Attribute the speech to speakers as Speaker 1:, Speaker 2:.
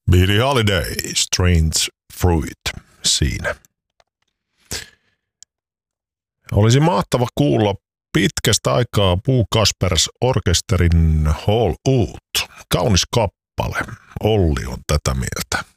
Speaker 1: Billie Holiday, Strange Fruit siinä. Olisi mahtava kuulla pitkästä aikaa Pooh Kaspers Orkesterin Hall Out. Kaunis kappale. Olli on tätä mieltä.